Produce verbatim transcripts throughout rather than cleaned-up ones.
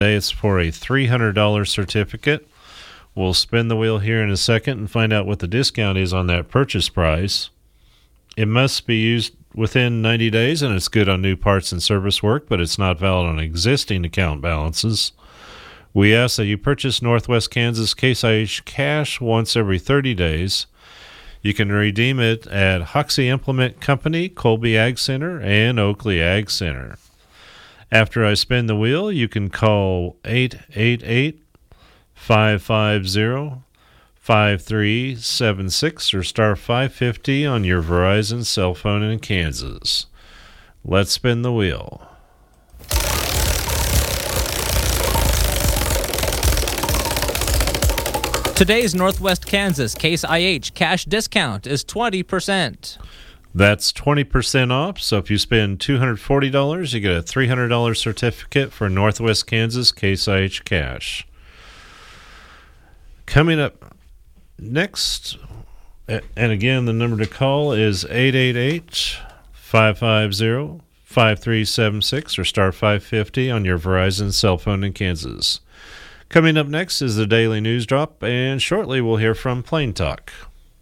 Today it's for a three hundred dollars certificate. We'll spin the wheel here in a second and find out what the discount is on that purchase price. It must be used within ninety days, and it's good on new parts and service work, but it's not valid on existing account balances. We ask that you purchase Northwest Kansas Case I H cash once every thirty days. You can redeem it at Hoxie Implement Company, Colby Ag Center, and Oakley Ag Center. After I spin the wheel, you can call eight eight eight, five five zero, five three seven six or star five fifty on your Verizon cell phone in Kansas. Let's spin the wheel. Today's Northwest Kansas Case I H cash discount is twenty percent. That's twenty percent off, so if you spend two hundred forty dollars, you get a three hundred dollars certificate for Northwest Kansas Case I H cash. Coming up next, and again, the number to call is eight eight eight, five five zero, five three seven six or star five fifty on your Verizon cell phone in Kansas. Coming up next is the Daily News Drop, and shortly we'll hear from Plain Talk.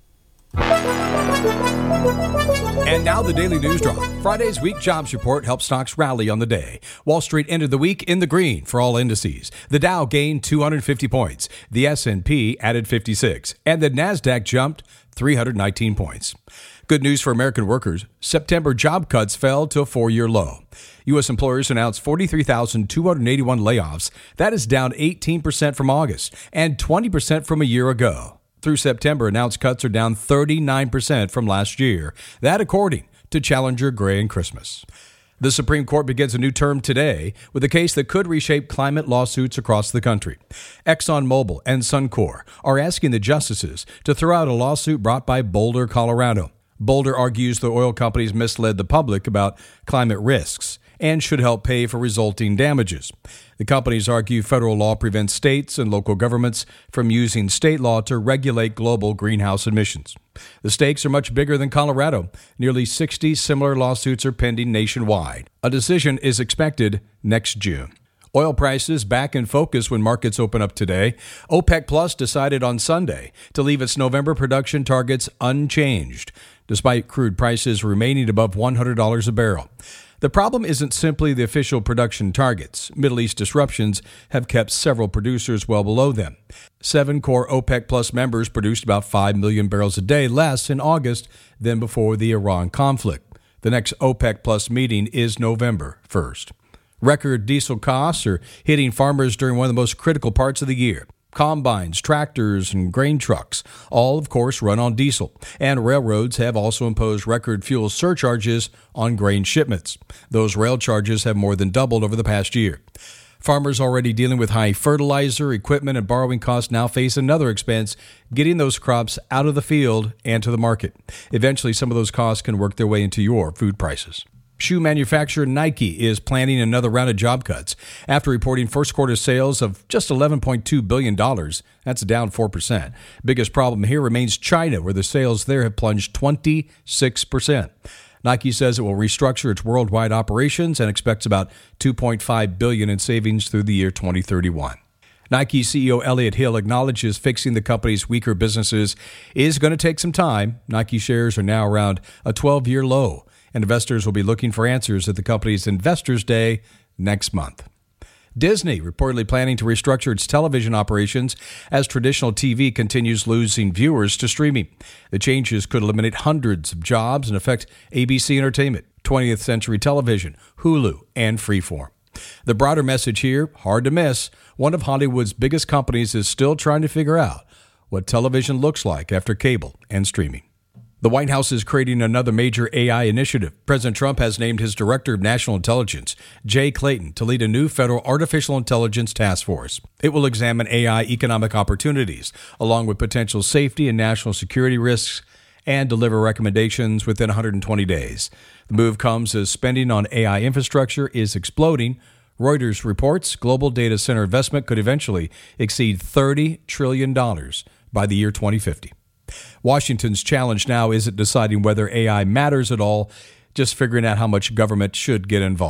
And now the Daily News Drop. Friday's week jobs report helped stocks rally on the day. Wall Street ended the week in the green for all indices. The Dow gained two hundred fifty points. The S and P added fifty-six. And the NASDAQ jumped three hundred nineteen points. Good news for American workers. September job cuts fell to a four-year low. U S employers announced forty-three thousand two hundred eighty-one layoffs. That is down eighteen percent from August and twenty percent from a year ago. Through September, announced cuts are down thirty-nine percent from last year. That according to Challenger Gray and Christmas. The Supreme Court begins a new term today with a case that could reshape climate lawsuits across the country. ExxonMobil and Suncor are asking the justices to throw out a lawsuit brought by Boulder, Colorado. Boulder argues the oil companies misled the public about climate risks and should help pay for resulting damages. The companies argue federal law prevents states and local governments from using state law to regulate global greenhouse emissions. The stakes are much bigger than Colorado. Nearly sixty similar lawsuits are pending nationwide. A decision is expected next June. Oil prices back in focus when markets open up today. OPEC Plus decided on Sunday to leave its November production targets unchanged, despite crude prices remaining above one hundred dollars a barrel. The problem isn't simply the official production targets. Middle East disruptions have kept several producers well below them. Seven core OPEC Plus members produced about five million barrels a day less in August than before the Iran conflict. The next OPEC Plus meeting is November first. Record diesel costs are hitting farmers during one of the most critical parts of the year. Combines, tractors, and grain trucks all, of course, run on diesel. And railroads have also imposed record fuel surcharges on grain shipments. Those rail charges have more than doubled over the past year. Farmers already dealing with high fertilizer, equipment, and borrowing costs now face another expense, getting those crops out of the field and to the market. Eventually, some of those costs can work their way into your food prices. Shoe manufacturer Nike is planning another round of job cuts after reporting first quarter sales of just eleven point two billion dollars. That's down four percent. Biggest problem here remains China, where the sales there have plunged twenty-six percent. Nike says it will restructure its worldwide operations and expects about two point five billion dollars in savings through the year twenty thirty-one. Nike C E O Elliott Hill acknowledges fixing the company's weaker businesses is going to take some time. Nike shares are now around a twelve-year low, and investors will be looking for answers at the company's Investors Day next month. Disney reportedly planning to restructure its television operations as traditional T V continues losing viewers to streaming. The changes could eliminate hundreds of jobs and affect A B C Entertainment, twentieth Century Television, Hulu, and Freeform. The broader message here, hard to miss, one of Hollywood's biggest companies is still trying to figure out what television looks like after cable and streaming. The White House is creating another major A I initiative. President Trump has named his Director of National Intelligence, Jay Clayton, to lead a new federal artificial intelligence task force. It will examine A I economic opportunities, along with potential safety and national security risks, and deliver recommendations within one hundred twenty days. The move comes as spending on A I infrastructure is exploding. Reuters reports global data center investment could eventually exceed thirty trillion dollars by the year twenty fifty. Washington's challenge now isn't deciding whether A I matters at all, just figuring out how much government should get involved.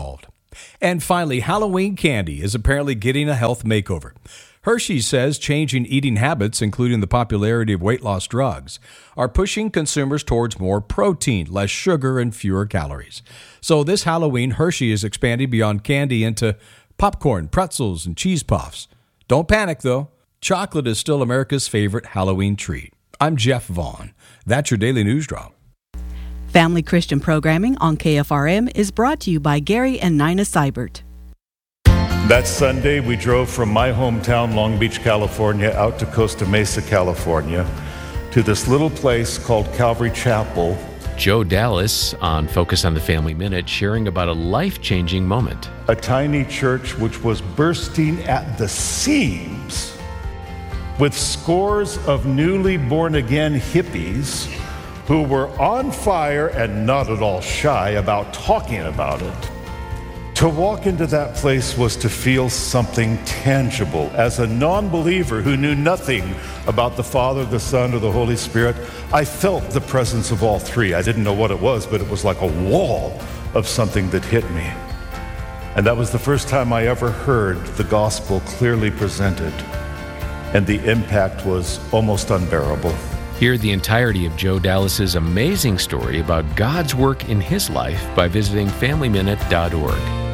And finally, Halloween candy is apparently getting a health makeover. Hershey says changing eating habits, including the popularity of weight loss drugs, are pushing consumers towards more protein, less sugar, and fewer calories. So this Halloween, Hershey is expanding beyond candy into popcorn, pretzels, and cheese puffs. Don't panic, though. Chocolate is still America's favorite Halloween treat. I'm Jeff Vaughn. That's your Daily News Drop. Family Christian programming on K F R M is brought to you by Gary and Nina Seibert. That Sunday, we drove from my hometown, Long Beach, California, out to Costa Mesa, California, to this little place called Calvary Chapel. Joe Dallas on Focus on the Family Minute, sharing about a life-changing moment. A tiny church which was bursting at the seams with scores of newly born-again hippies who were on fire and not at all shy about talking about it. To walk into that place was to feel something tangible. As a non-believer who knew nothing about the Father, the Son, or the Holy Spirit, I felt the presence of all three. I didn't know what it was, but it was like a wall of something that hit me. And that was the first time I ever heard the gospel clearly presented. And the impact was almost unbearable. Hear the entirety of Joe Dallas's amazing story about God's work in his life by visiting family minute dot org.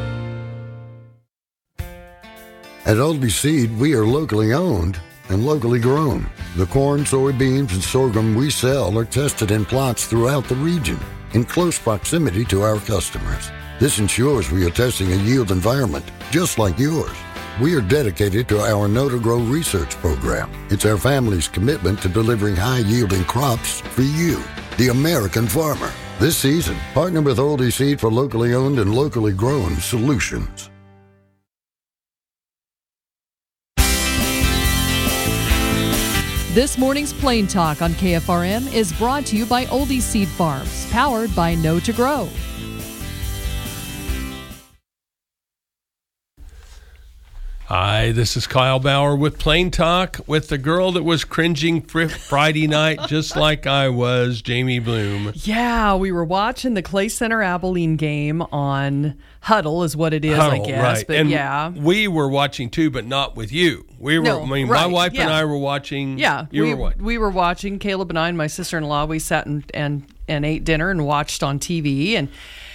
At Oldie Seed, we are locally owned and locally grown. The corn, soybeans, and sorghum we sell are tested in plots throughout the region in close proximity to our customers. This ensures we are testing a yield environment just like yours. We are dedicated to our Know to Grow research program. It's our family's commitment to delivering high-yielding crops for you, the American farmer. This season, partner with Oldie Seed for locally owned and locally grown solutions. This morning's Plain Talk on K F R M is brought to you by Oldie Seed Farms, powered by Know to Grow. Hi, this is Kyle Bauer with Plain Talk with the girl that was cringing fr- Friday night just like I was, Jamie Bloom. Yeah, we were watching the Clay Center Abilene game on Huddle is what it is, Huddle, I guess. right. But and yeah. we were watching too, but not with you. We were, No, I mean, right, my wife yeah. and I were watching. Yeah, you we, were what? we were watching. Caleb and I and my sister-in-law, we sat and, and, and ate dinner and watched on T V. And,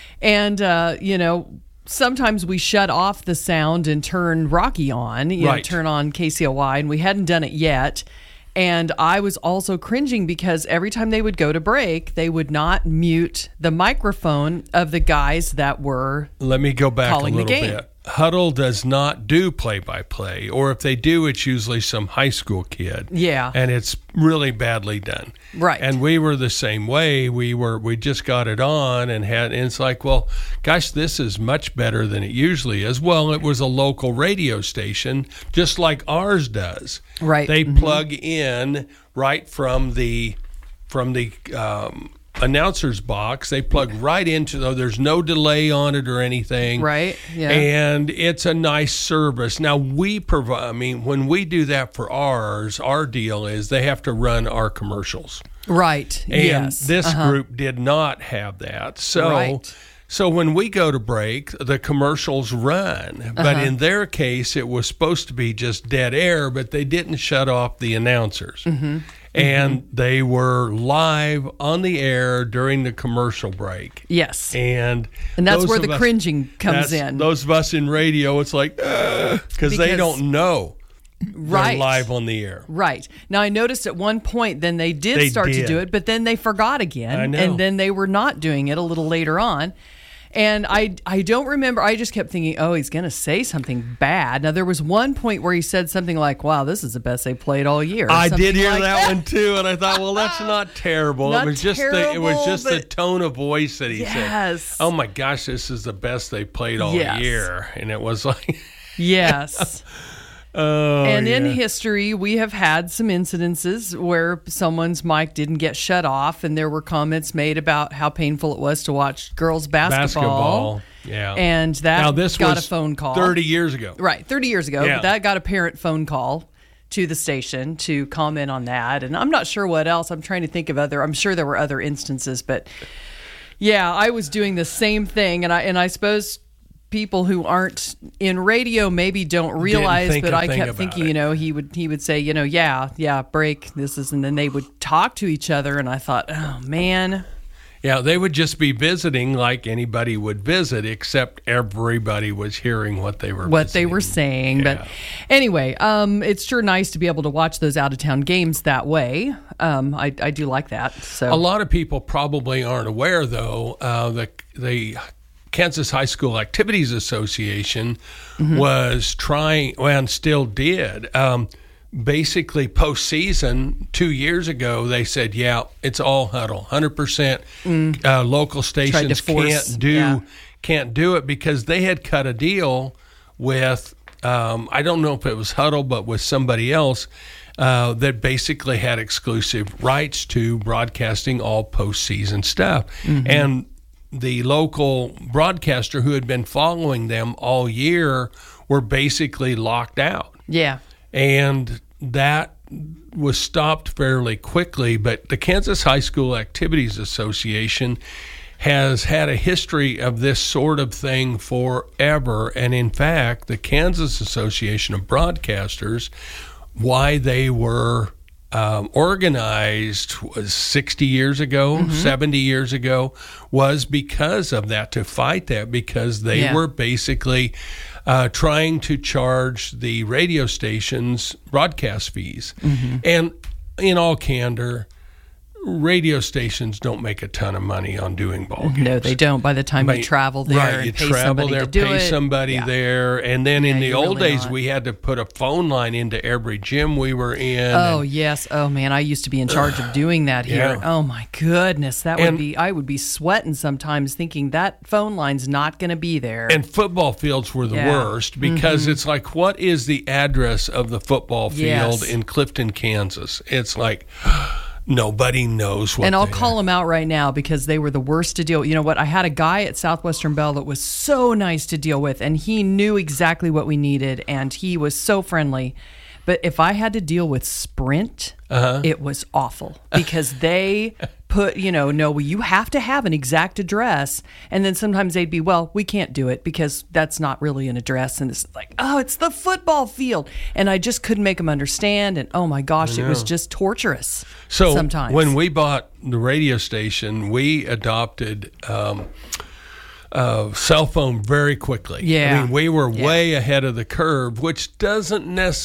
and uh, you know, sometimes we shut off the sound and turn Rocky on, you right. know, turn on K C O Y, and we hadn't done it yet. And I was also cringing because every time they would go to break, they would not mute the microphone of the guys that were Let me go back a calling little the game. bit. Huddle does not do play-by-play, or if they do, it's usually some high school kid. Yeah. And it's really badly done. Right. And we were the same way. We were we just got it on and had and it's like, well, gosh, this is much better than it usually is. Well, it was a local radio station, just like ours does. Right. They Mm-hmm. plug in right from the from the um announcer's box. They plug right into though there's no delay on it or anything, Right, yeah. and it's a nice service. Now we provide, I mean, when we do that for ours, our deal is they have to run our commercials, Right. and yes. this Uh-huh. group did not have that. So Right. so when we go to break, the commercials run, but Uh-huh. in their case it was supposed to be just dead air, but they didn't shut off the announcers. Mm-hmm. And they were live on the air during the commercial break. Yes. And And that's those where of the us- cringing comes that's- in. Those of us in radio, it's like, because they Because- don't know Right. they're live on the air. Right. Now, I noticed at one point then they did They start to did. do it, but then they forgot again. I know. And then they were not doing it a little later on. And I, I don't remember. I just kept thinking, oh, he's going to say something bad. Now, there was one point where he said something like, wow, this is the best they played all year. or I did something hear like that one too, and I thought, well, that's not terrible. Not it was just the, it was terrible, just the but- tone of voice that he Yes. said. Oh my gosh, this is the best they played all Yes. year, and it was like, Yes. oh, and in yeah. history, we have had some incidences where someone's mic didn't get shut off, and there were comments made about how painful it was to watch girls basketball. basketball. Yeah. And that now this got was a phone call. thirty years ago. Right, thirty years ago. Yeah. But that got a parent phone call to the station to comment on that. And I'm not sure what else. I'm trying to think of other, I'm sure there were other instances, but yeah, I was doing the same thing. And I, and I suppose people who aren't in radio maybe don't realize, think but a I thing kept about thinking, it. you know, he would he would say, you know, yeah, yeah, break, this is, and then they would talk to each other, and I thought, oh man. Yeah, they would just be visiting like anybody would visit, except everybody was hearing what they were what visiting. they were saying. Yeah. But anyway, um, it's sure nice to be able to watch those out of town games that way. Um, I, I do like that. So A lot of people probably aren't aware, though, uh, the the Kansas High School Activities Association Mm-hmm. was trying, well, and still did. Um, basically, postseason two years ago, they said, "Yeah, it's all huddle, one hundred percent." Mm. Uh, local stations force- can't do yeah. can't do it because they had cut a deal with. Um, I don't know if it was Huddle, but with somebody else. Uh, that basically had exclusive rights to broadcasting all postseason stuff. Mm-hmm. And the local broadcaster who had been following them all year were basically locked out. yeah. And that was stopped fairly quickly. But the Kansas High School Activities Association has had a history of this sort of thing forever. And in fact, the Kansas Association of Broadcasters, why they were um, organized was sixty years ago, Mm-hmm. seventy years ago, was because of that, to fight that, because they Yeah. were basically uh, trying to charge the radio stations broadcast fees. Mm-hmm. And in all candor, radio stations don't make a ton of money on doing ball games. No, they don't. By the time you But- travel there right, and you pay travel somebody there, to do pay it. somebody Yeah. there, and then in Yeah, the you're old really days, not. we had to put a phone line into every gym we were in. Oh and- yes. Oh man, I used to be in charge of doing that here. Yeah. Oh my goodness, that would And- be. I would be sweating sometimes, thinking that phone line's not going to be there. And football fields were the Yeah. worst because it's like, what is the address of the football field Yes. in Clifton, Kansas? It's like nobody knows what. And I'll they call them out right now because they were the worst to deal. You know what? I had a guy at Southwestern Bell that was so nice to deal with, and he knew exactly what we needed, and he was so friendly. But if I had to deal with Sprint, Uh-huh. it was awful because they put, you know, no, well, you have to have an exact address. And then sometimes they'd be, well, we can't do it because that's not really an address. And it's like, oh, it's the football field. And I just couldn't make them understand. And oh my gosh, it was just torturous So sometimes. when we bought the radio station, we adopted um, uh, cell phone very quickly. Yeah. I mean, we were Yeah. way ahead of the curve, which doesn't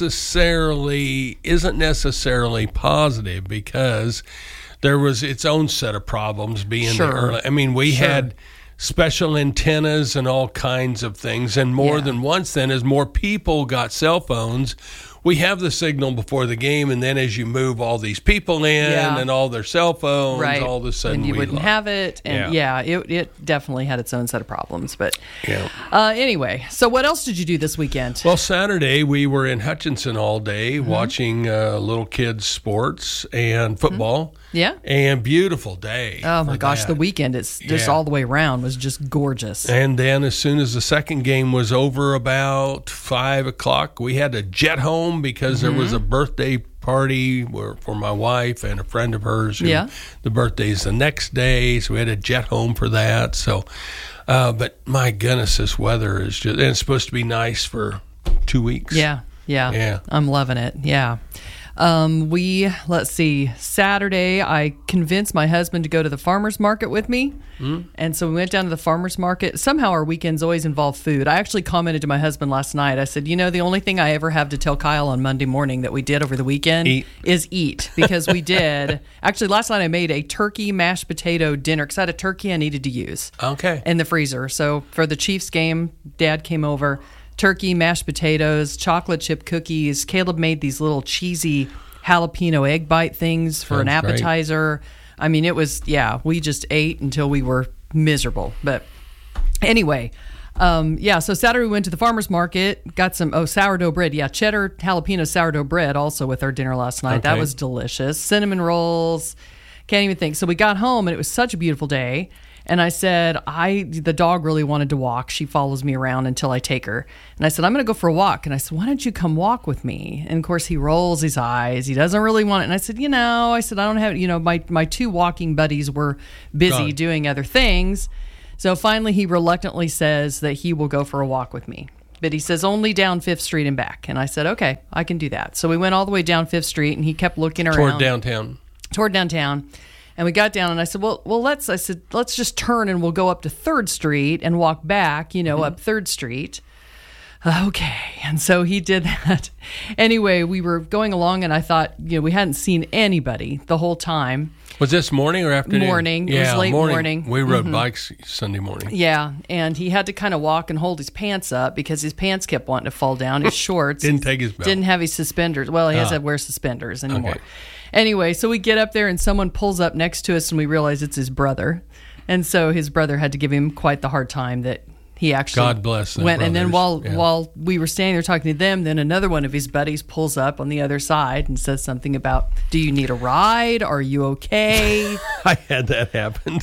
necessarily isn't necessarily positive because there was its own set of problems being Sure. the early. I mean, we Sure. had special antennas and all kinds of things, and more Yeah. than once. Then, as more people got cell phones, we have the signal before the game, and then as you move all these people in Yeah. and all their cell phones, right. all of a sudden and you we wouldn't lost. have it. And Yeah. yeah, it, it definitely had its own set of problems. But Yeah. uh, anyway, so what else did you do this weekend? Well, Saturday we were in Hutchinson all day Mm-hmm. watching uh, little kids sports and football. Yeah. And beautiful day. Oh my for gosh, that. the weekend it's just Yeah. all the way around was just gorgeous. And then as soon as the second game was over, about five o'clock, we had to jet home because there Mm-hmm. was a birthday party where, for my wife and a friend of hers. Who, Yeah. The birthday's the next day, so we had to jet home for that. So, uh, but my goodness, this weather is just, and it's supposed to be nice for two weeks. Yeah, yeah, Yeah. I'm loving it. Yeah. Um, we let's see. Saturday, I convinced my husband to go to the farmers market with me, Hmm? and so we went down to the farmers market. Somehow, our weekends always involve food. I actually commented to my husband last night. I said, "You know, the only thing I ever have to tell Kyle on Monday morning that we did over the weekend Eat. is eat because we did." Actually, last night I made a turkey mashed potato dinner because I had a turkey I needed to use Okay. in the freezer. So for the Chiefs game, Dad came over. Turkey, mashed potatoes, chocolate chip cookies. Caleb made these little cheesy jalapeno egg bite things for an Sounds great. appetizer. I mean, it was, yeah, we just ate until we were miserable. But anyway, um, yeah, so Saturday we went to the farmer's market, got some, oh, sourdough bread. Yeah, cheddar jalapeno sourdough bread also with our dinner last night. That Okay. was delicious. Cinnamon rolls. Can't even think. So we got home and it was such a beautiful day. And I said, I the dog really wanted to walk. She follows me around until I take her. And I said, I'm going to go for a walk. And I said, why don't you come walk with me? And of course, he rolls his eyes. He doesn't really want it. And I said, you know, I said, I don't have, you know, my, my two walking buddies were busy Gone. doing other things. So finally, he reluctantly says that he will go for a walk with me. But he says only down Fifth Street and back. And I said, okay, I can do that. So we went all the way down Fifth Street, and he kept looking around. Toward downtown. Toward downtown. And we got down, and I said, well, well, let's, I said, let's just turn, and we'll go up to Third Street and walk back, you know, mm-hmm. up Third Street. Okay. And so he did that. Anyway, we were going along, and I thought, you know, we hadn't seen anybody the whole time. Was this morning or afternoon? Morning. Yeah, it was late morning. morning. We rode mm-hmm. bikes Sunday morning. Yeah, and he had to kind of walk and hold his pants up because his pants kept wanting to fall down. His shorts. Didn't take his belt. Didn't have his suspenders. Well, he has Ah. to wear suspenders anymore. Okay. Anyway, so we get up there, and someone pulls up next to us, and we realize it's his brother. And so his brother had to give him quite the hard time that he actually God bless them went. And then while brothers. Yeah. while we were standing there talking to them, then another one of his buddies pulls up on the other side and says something about, "Do you need a ride? Are you okay?" I had that happen.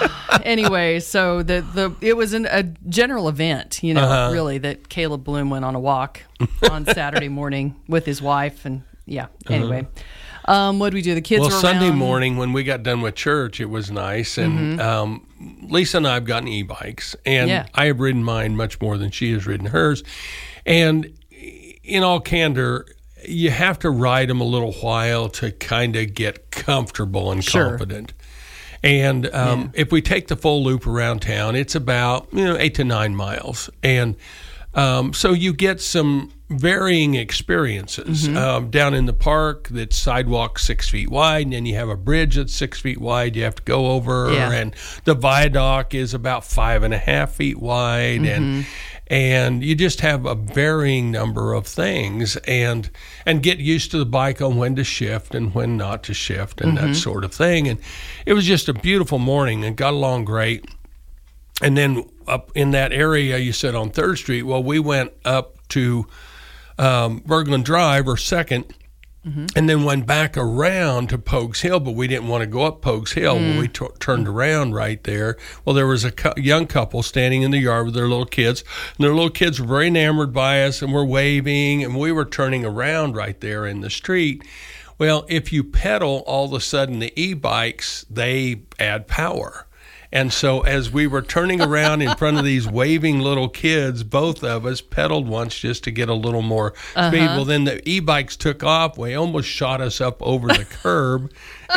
Anyway, so the the it was an, a general event, you know, Uh-huh. really, that Caleb Bloom went on a walk on Saturday morning with his wife, and yeah. Anyway, um, what did we do? The kids Well, were Sunday around. morning when we got done with church, it was nice, and Mhm. um, Lisa and I have gotten e-bikes, and Yeah. I have ridden mine much more than she has ridden hers. And in all candor, you have to ride them a little while to kind of get comfortable and Sure. confident. And um, if we take the full loop around town, it's about you know eight to nine miles, and um, so you get some varying experiences. Mm-hmm. Um, down in the park, that's sidewalk six feet wide, and then you have a bridge that's six feet wide you have to go over, Yeah. and the viaduct is about five and a half feet wide, Mm-hmm. and and you just have a varying number of things, and and get used to the bike on when to shift and when not to shift, and Mm-hmm. that sort of thing. And it was just a beautiful morning, and got along great. And then up in that area, you said on Third Street, well, we went up to um, Berglund Drive, or Second, Mm-hmm. and then went back around to Pogues Hill, but we didn't want to go up Pogues Hill. Mm. Well, we t- turned around right there. Well, there was a cu- young couple standing in the yard with their little kids, and their little kids were very enamored by us and were waving, and we were turning around right there in the street. Well, if you pedal, all of a sudden the e-bikes, they add power. And so as we were turning around in front of these waving little kids, both of us pedaled once just to get a little more Uh-huh. speed. Well, then the e-bikes took off. We almost shot us up over the curb.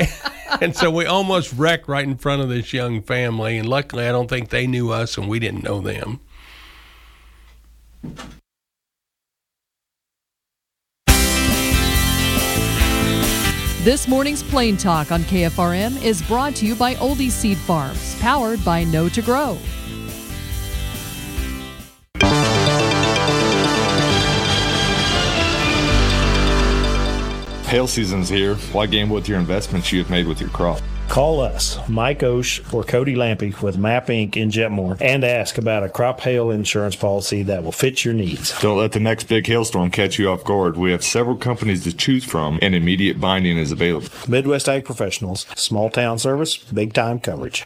And so we almost wrecked right in front of this young family. And luckily, I don't think they knew us and we didn't know them. This morning's Plain Talk on K F R M is brought to you by Oldie Seed Farms, powered by Know to Grow. Hail season's here. Why gamble with your investments you have made with your crop? Call us, Mike Osh or Cody Lampy with Map Incorporated in Jetmore, and ask about a crop hail insurance policy that will fit your needs. Don't let the next big hailstorm catch you off guard. We have several companies to choose from, and immediate binding is available. Midwest Ag Professionals, small town service, big time coverage.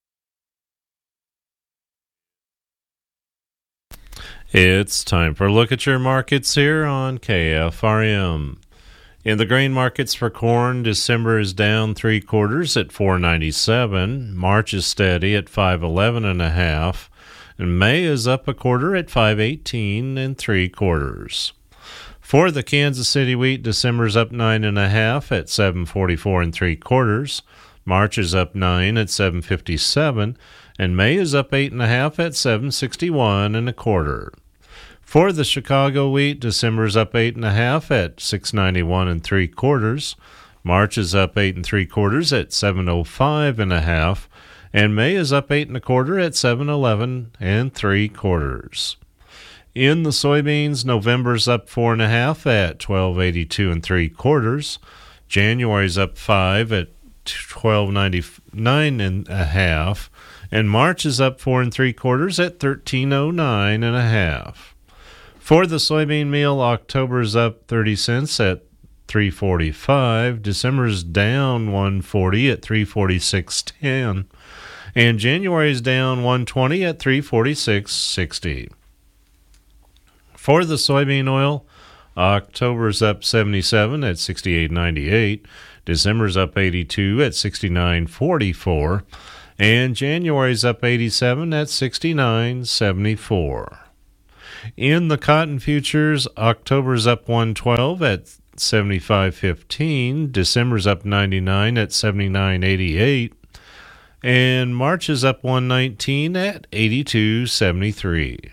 It's time for a look at your markets here on K F R M. In the grain markets for corn, December is down three quarters at four ninety-seven. March is steady at five eleven and a half, and May is up a quarter at five eighteen and three quarters. For the Kansas City wheat, December's up nine and a half at seven forty-four and three quarters. March is up nine at seven fifty-seven, and May is up eight and a half at seven sixty-one and a quarter. For the Chicago wheat, December's up eight and a half at six ninety-one and three quarters. March is up eight and three quarters at seven oh five and a half, and May is up eight and a quarter at seven eleven and three quarters. In the soybeans, November's up four and a half at twelve eighty-two and three quarters. January's up five at twelve ninety-nine and a half, and March is up four and three quarters at thirteen oh nine and a half. For the soybean meal, October's up thirty cents at three forty-five. December's down one forty at three forty-six ten, and January's down one twenty at three forty-six sixty. For the soybean oil, October's up seventy-seven at sixty-eight ninety-eight. December's up eighty-two at sixty-nine forty-four, And January's up eighty-seven at sixty-nine seventy-four. In the cotton futures, October's up one twelve at seventy-five fifteen. December's up ninety-nine at seventy-nine eighty-eight. And March is up one nineteen at eighty-two seventy-three.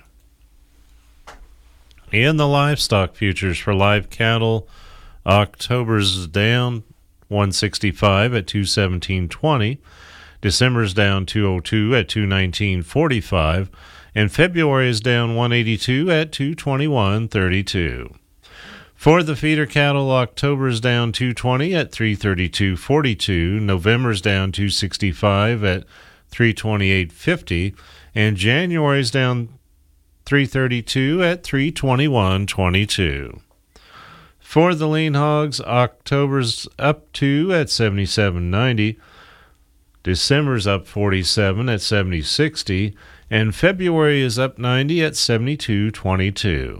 In the livestock futures for live cattle, October's down one sixty-five at two seventeen twenty. December's down two oh two at two nineteen forty-five. And February is down one eighty-two at two twenty-one thirty-two. For the feeder cattle, October's down two twenty at three thirty-two forty-two. November's down two sixty-five at three twenty-eight fifty. And January's down three thirty-two at three twenty-one twenty-two. For the lean hogs, October's up two at seventy-seven ninety. December's up forty-seven at seventy sixty. And February is up ninety at seventy-two twenty-two.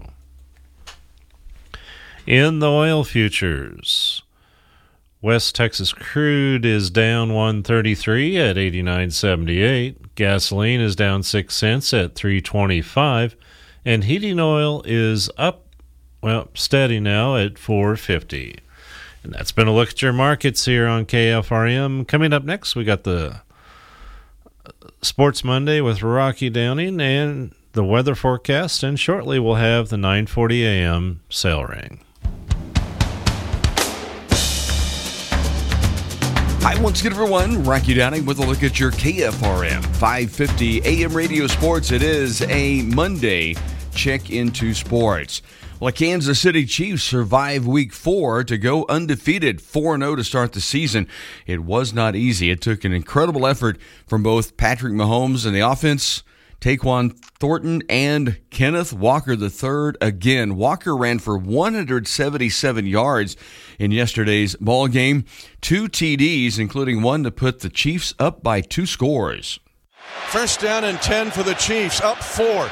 In the oil futures, West Texas crude is down one thirty-three at eighty-nine seventy-eight. Gasoline is down six cents at three twenty-five. And heating oil is up, well, steady now at four fifty. And that's been a look at your markets here on K F R M. Coming up next, we got the Sports Monday with Rocky Downing and the weather forecast, and shortly we'll have the nine forty a.m. sale ring. Hi, once again, everyone. Rocky Downing with a look at your K F R M five fifty A M radio sports. It is a Monday check into sports. Well, the Kansas City Chiefs survived week four to go undefeated, four and oh to start the season. It was not easy. It took an incredible effort from both Patrick Mahomes and the offense, Tyquan Thornton, and Kenneth Walker the third. Again, Walker ran for one hundred seventy-seven yards in yesterday's ball game, two T Ds, including one to put the Chiefs up by two scores. First down and ten for the Chiefs, up four.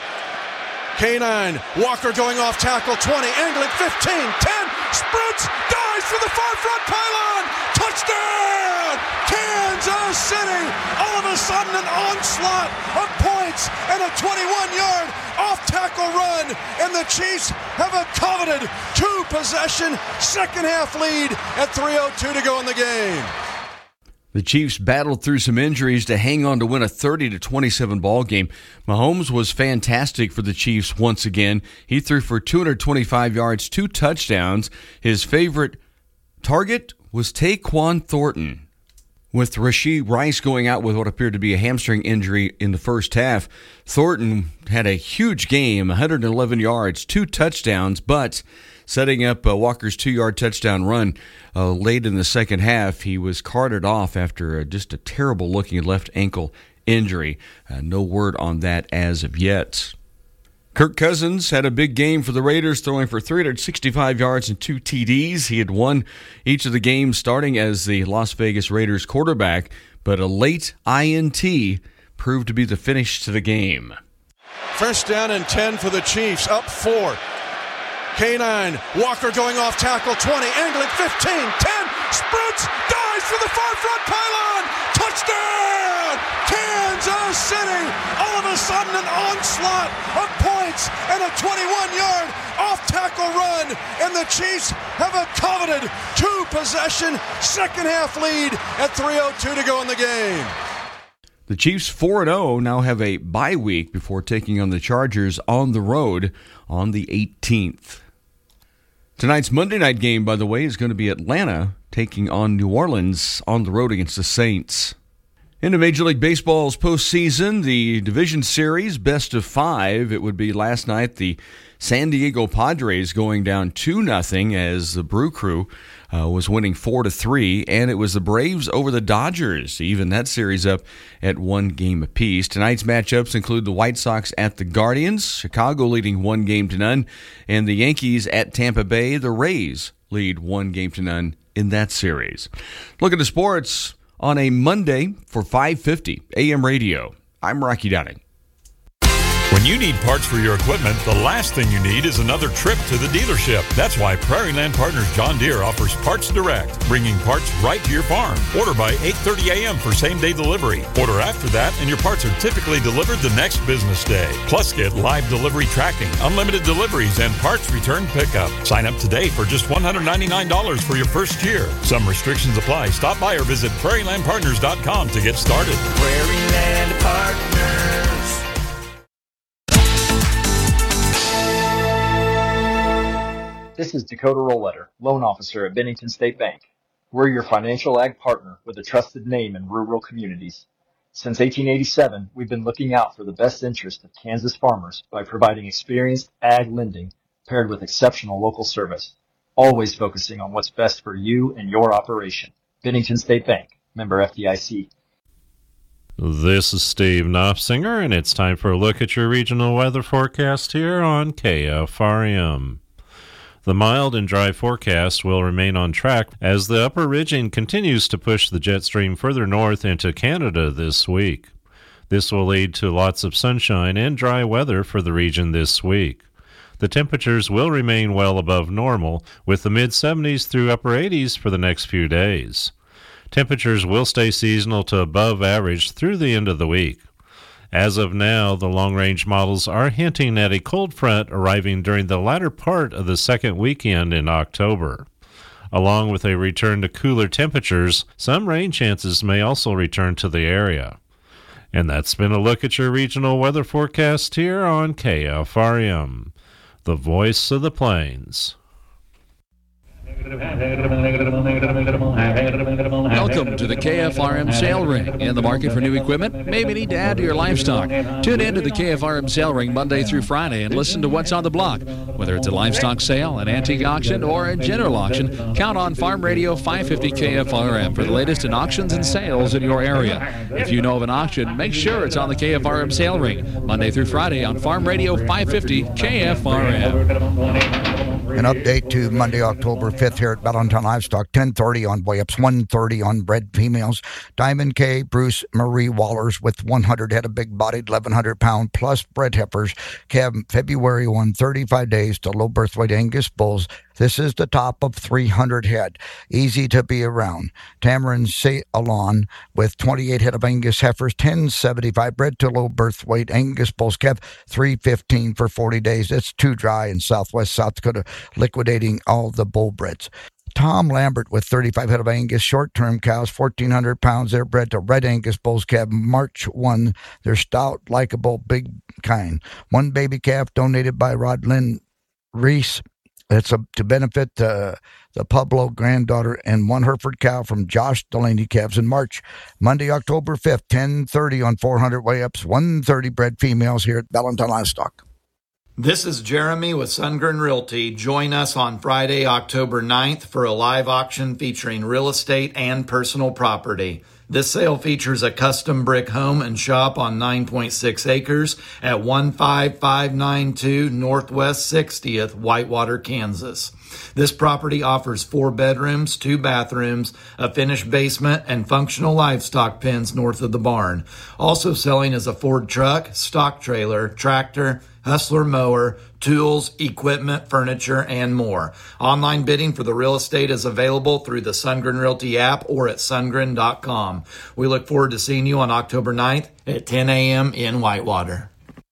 K nine, Walker going off tackle, twenty, angling, fifteen, ten, sprints, dives for the far front pylon, touchdown, Kansas City! All of a sudden an onslaught of points and a twenty-one-yard off-tackle run, and the Chiefs have a coveted two-possession second-half lead at three oh two to go in the game. The Chiefs battled through some injuries to hang on to win a thirty to twenty-seven ball game. Mahomes was fantastic for the Chiefs once again. He threw for two hundred twenty-five yards, two touchdowns. His favorite target was Tyquan Thornton. With Rashee Rice going out with what appeared to be a hamstring injury in the first half, Thornton had a huge game, one hundred eleven yards, two touchdowns, but setting up uh, Walker's two-yard touchdown run uh, late in the second half, he was carted off after uh, just a terrible-looking left ankle injury. Uh, no word on that as of yet. Kirk Cousins had a big game for the Raiders, throwing for three hundred sixty-five yards and two T Ds. He had won each of the games starting as the Las Vegas Raiders quarterback, but a late I N T proved to be the finish to the game. First down and ten for the Chiefs, up four. K nine, Walker going off tackle, twenty, angling, fifteen, ten, sprints, dives for the far front pylon, touchdown, Kansas City! All of a sudden an onslaught of points and a twenty-one-yard off-tackle run, and the Chiefs have a coveted two-possession second-half lead at three oh two to go in the game. The Chiefs four and oh now have a bye week before taking on the Chargers on the road on the eighteenth. Tonight's Monday night game, by the way, is going to be Atlanta taking on New Orleans on the road against the Saints. Into Major League Baseball's postseason, the division series, best of five. It would be last night the San Diego Padres going down two nothing as the Brew Crew uh, was winning four to three, and it was the Braves over the Dodgers, even that series up at one game apiece. Tonight's matchups include the White Sox at the Guardians, Chicago leading one game to none, and the Yankees at Tampa Bay. The Rays lead one game to none in that series. Look at the sports on a Monday for five fifty A M radio. I'm Rocky Downing. When When you need parts for your equipment, the last thing you need is another trip to the dealership. That's why Prairie Land Partners John Deere offers Parts Direct, bringing parts right to your farm. Order by eight thirty a.m. for same-day delivery. Order after that, and your parts are typically delivered the next business day. Plus, get live delivery tracking, unlimited deliveries, and parts return pickup. Sign up today for just one hundred ninety-nine dollars for your first year. Some restrictions apply. Stop by or visit prairie land partners dot com to get started. Prairie Land Partners. This is Dakota Rollletter, loan officer at Bennington State Bank. We're your financial ag partner with a trusted name in rural communities. Since eighteen eighty-seven, we've been looking out for the best interest of Kansas farmers by providing experienced ag lending paired with exceptional local service, always focusing on what's best for you and your operation. Bennington State Bank, member F D I C. This is Steve Knopfsinger, and it's time for a look at your regional weather forecast here on K F R M. The mild and dry forecast will remain on track as the upper ridging continues to push the jet stream further north into Canada this week. This will lead to lots of sunshine and dry weather for the region this week. The temperatures will remain well above normal, with the mid-seventies through upper eighties for the next few days. Temperatures will stay seasonal to above average through the end of the week. As of now, the long-range models are hinting at a cold front arriving during the latter part of the second weekend in October. Along with a return to cooler temperatures, some rain chances may also return to the area. And that's been a look at your regional weather forecast here on K F R M, the voice of the plains. Welcome to the K F R M Sale Ring. In the market for new equipment? Maybe need to add to your livestock. Tune in to the K F R M Sale Ring Monday through Friday and listen to what's on the block. Whether it's a livestock sale, an antique auction, or a general auction, count on Farm Radio five fifty K F R M for the latest in auctions and sales in your area. If you know of an auction, make sure it's on the K F R M Sale Ring Monday through Friday on Farm Radio five fifty K F R M. An update to Monday, October fifth here at Valentine Livestock, ten thirty on way-ups, one thirty on bred females. Diamond K, Bruce Marie Wallers with one hundred head of big-bodied, eleven hundred pound plus bred heifers. Calf February one, thirty-five days to low birth weight Angus bulls. This is the top of three hundred head. Easy to be around. Tamarin Ceylon with twenty-eight head of Angus heifers, ten seventy-five bred to low birth weight Angus bulls. Calf three fifteen for forty days. It's too dry in southwest South Dakota, liquidating all the bull breds. Tom Lambert with thirty-five head of Angus short-term cows, fourteen hundred pounds. They're bred to red Angus bulls. Calf March first. They're stout, likable, big kind. One baby calf donated by Rodlyn Reese. It's a, to benefit uh, the Pueblo granddaughter, and one Hereford cow from Josh Delaney calves in March. Monday, October fifth, ten thirty on four hundred way-ups, one thirty bred females here at Valentine Livestock. This is Jeremy with Sundgren Realty. Join us on Friday, October ninth for a live auction featuring real estate and personal property. This sale features a custom brick home and shop on nine point six acres at one five five nine two Northwest sixtieth, Whitewater, Kansas. This property offers four bedrooms, two bathrooms, a finished basement, and functional livestock pens north of the barn. Also selling is a Ford truck, stock trailer, tractor, Hustler mower, tools, equipment, furniture, and more. Online bidding for the real estate is available through the Sundgren Realty app or at sundgren dot com. We look forward to seeing you on October ninth at ten a.m. in Whitewater.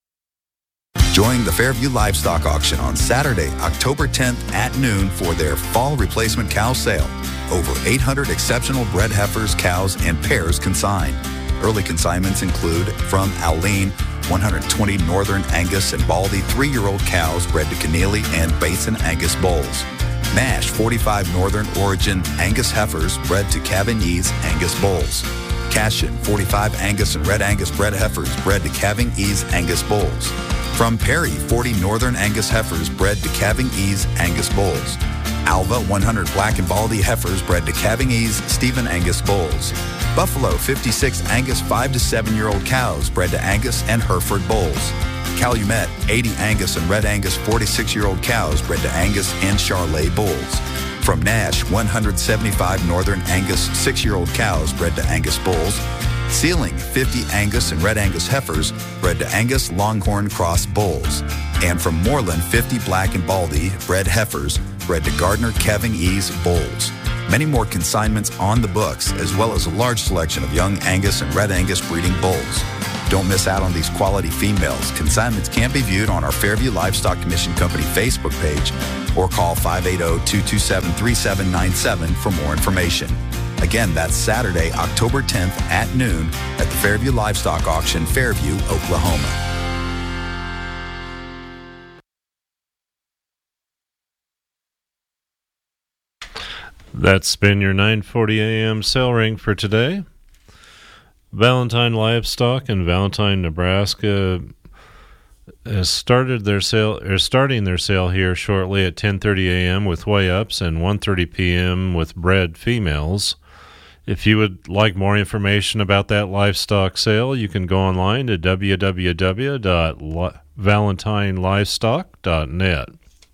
Join the Fairview Livestock Auction on Saturday, October tenth at noon for their fall replacement cow sale. Over eight hundred exceptional bred heifers, cows, and pairs consigned. Early consignments include from Alene, one hundred twenty Northern Angus and Baldy three-year-old cows bred to Keneally and Basin Angus bulls. Nash forty-five Northern Origin Angus heifers bred to Cavigny's Angus bulls. Cashin forty-five Angus and Red Angus bred heifers bred to Cavigny's Angus bulls. From Perry, forty Northern Angus heifers bred to Cavigny's Angus bulls. Alva one hundred Black and Baldy heifers bred to Cavigny's Stephen Angus bulls. Buffalo fifty-six Angus five to seven year old cows bred to Angus and Hereford bulls. Calumet eighty Angus and Red Angus forty-six year old cows bred to Angus and Charolais bulls. From Nash, one hundred seventy-five Northern Angus six year old cows bred to Angus bulls. Sealing fifty Angus and Red Angus heifers bred to Angus Longhorn Cross bulls. And from Moreland, fifty Black and Baldy bred heifers bred to Gardner Kevin Ease bulls. Many more consignments on the books, as well as a large selection of young Angus and Red Angus breeding bulls. Don't miss out on these quality females. Consignments can be viewed on our Fairview Livestock Commission Company Facebook page or call five eight zero, two two seven, three seven nine seven for more information. Again, that's Saturday, October tenth at noon at the Fairview Livestock Auction, Fairview, Oklahoma. That's been your nine forty a.m. sale ring for today. Valentine Livestock in Valentine, Nebraska has started their sale, or starting their sale here shortly at ten thirty a.m. with weigh-ups and one thirty p.m. with bred females. If you would like more information about that livestock sale, you can go online to w w w dot valentine livestock dot net.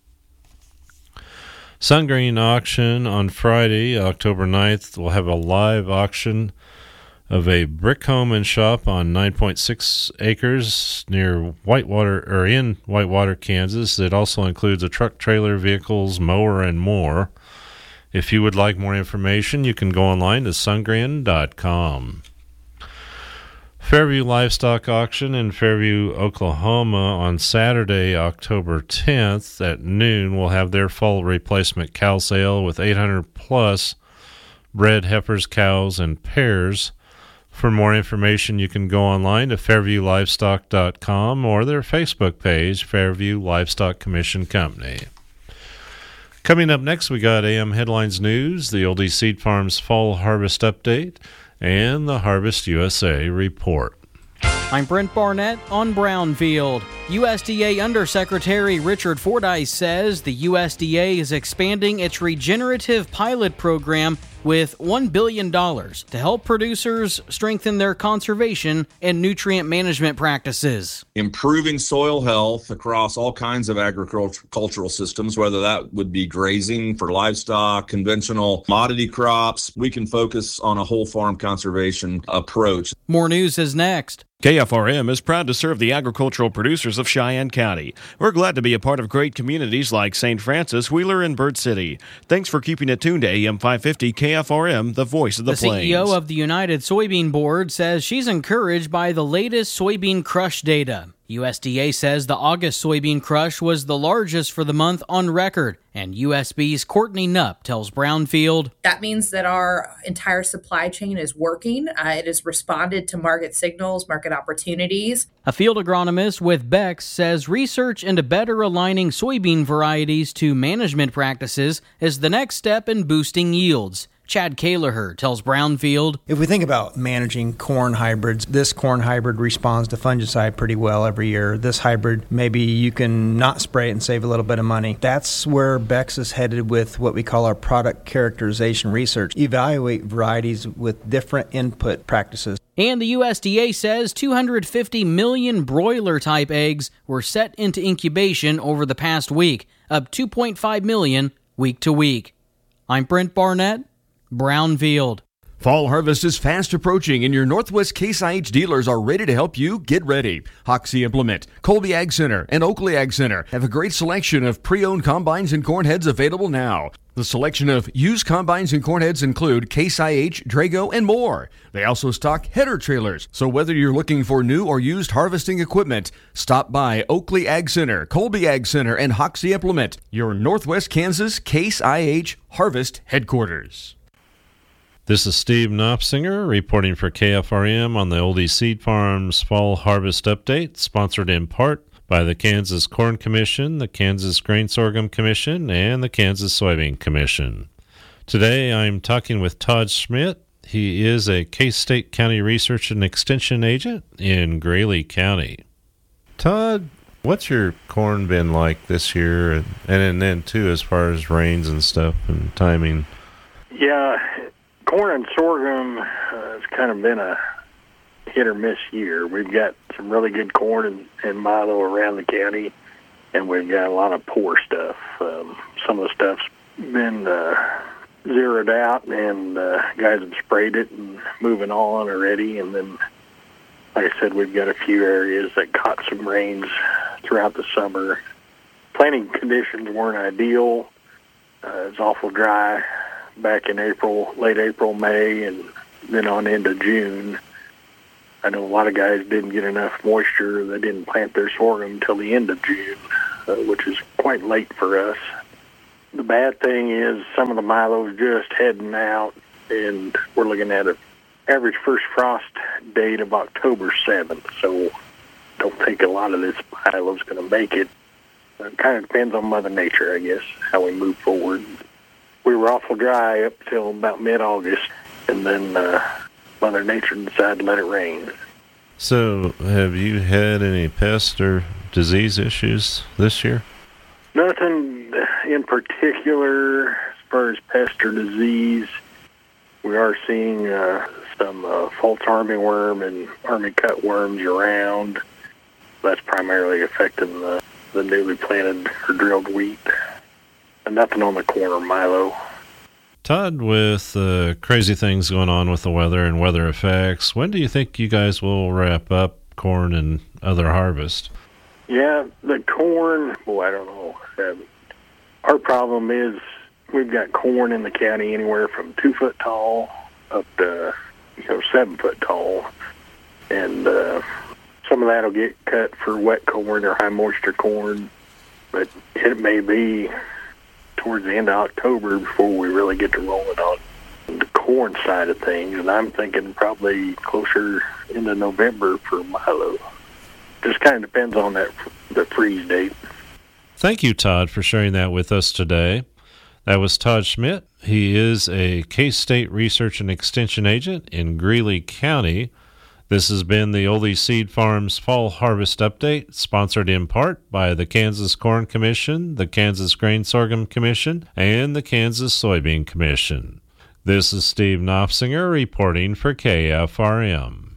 Sungreen Auction on Friday, October ninth, will have a live auction of a brick home and shop on nine point six acres near Whitewater, or in Whitewater, Kansas. It also includes a truck, trailer, vehicles, mower, and more. If you would like more information, you can go online to sungren dot com. Fairview Livestock Auction in Fairview, Oklahoma on Saturday, October tenth at noon will have their fall replacement cow sale with eight hundred plus bred heifers, cows, and pairs. For more information, you can go online to fairview livestock dot com or their Facebook page, Fairview Livestock Commission Company. Coming up next, we got A M Headlines News, the Oldie Seed Farms Fall Harvest Update, and the Harvest U S A Report. I'm Brent Barnett on Brownfield. U S D A Undersecretary Richard Fordyce says the U S D A is expanding its regenerative pilot program with one billion dollars to help producers strengthen their conservation and nutrient management practices. Improving soil health across all kinds of agricultural systems, whether that would be grazing for livestock, conventional commodity crops. We can focus on a whole farm conservation approach. More news is next. K F R M is proud to serve the agricultural producers of Cheyenne County. We're glad to be a part of great communities like Saint Francis, Wheeler, and Bird City. Thanks for keeping it tuned to A M five fifty K F R M, the voice of the, the plains. The C E O of the United Soybean Board says she's encouraged by the latest soybean crush data. U S D A says the August soybean crush was the largest for the month on record, and U S B's Courtney Knupp tells Brownfield. That means that our entire supply chain is working. Uh, it has responded to market signals, market opportunities. A field agronomist with Bex says research into better aligning soybean varieties to management practices is the next step in boosting yields. Chad Kaleher tells Brownfield. If we think about managing corn hybrids, this corn hybrid responds to fungicide pretty well every year. This hybrid, maybe you can not spray it and save a little bit of money. That's where Bex is headed with what we call our product characterization research. Evaluate varieties with different input practices. And the U S D A says two hundred fifty million broiler-type eggs were set into incubation over the past week, up two point five million week to week. I'm Brent Barnett, Brownfield. Fall harvest is fast approaching, and your Northwest Case I H dealers are ready to help you get ready. Hoxie Implement, Colby Ag Center, and Oakley Ag Center have a great selection of pre-owned combines and corn heads available now. The selection of used combines and corn heads include Case I H, Drago, and more. They also stock header trailers, so whether you're looking for new or used harvesting equipment, stop by Oakley Ag Center, Colby Ag Center, and Hoxie Implement, your Northwest Kansas Case I H Harvest headquarters. This is Steve Knopsinger reporting for K F R M on the Oldie Seed Farms Fall Harvest Update, sponsored in part by the Kansas Corn Commission, the Kansas Grain Sorghum Commission, and the Kansas Soybean Commission. Today I'm talking with Todd Schmidt. He is a K-State County Research and Extension Agent in Greeley County. Todd, what's your corn been like this year, and, and then too as far as rains and stuff and timing? Yeah, corn and sorghum uh, has kind of been a hit or miss year. We've got some really good corn and, and milo around the county, and we've got a lot of poor stuff. Um, some of the stuff's been uh, zeroed out, and uh, guys have sprayed it and moving on already. And then, like I said, we've got a few areas that caught some rains throughout the summer. Planting conditions weren't ideal. Uh, it's awful dry back in April, late April, May, and then on into June. I know a lot of guys didn't get enough moisture. They didn't plant their sorghum until the end of June, uh, which is quite late for us. The bad thing is some of the milo's just heading out, and we're looking at an average first frost date of October seventh, so don't think a lot of this milo's going to make it. It kind of depends on Mother Nature, I guess, how we move forward. We were awful dry up till about mid-August, and then uh, Mother Nature decided to let it rain. So, have you had any pest or disease issues this year? Nothing in particular as far as pest or disease. We are seeing uh, some uh, false armyworm and army cutworms around. That's primarily affecting the, the newly planted or drilled wheat. And nothing on the corn or milo. Todd, with uh, crazy things going on with the weather and weather effects, when do you think you guys will wrap up corn and other harvest? Yeah, the corn, boy, I don't know. Um, our problem is we've got corn in the county anywhere from two foot tall up to, you know, seven foot tall. And uh, some of that will get cut for wet corn or high moisture corn, but it may be towards the end of October before we really get to rolling on the corn side of things, and I'm thinking probably closer into November for milo. Just kind of depends on that the freeze date. Thank you, Todd, for sharing that with us today. That was Todd Schmidt. He is a K-State Research and Extension Agent in Greeley County. This has been the Oldie Seed Farms Fall Harvest Update, sponsored in part by the Kansas Corn Commission, the Kansas Grain Sorghum Commission, and the Kansas Soybean Commission. This is Steve Knopfsinger reporting for K F R M.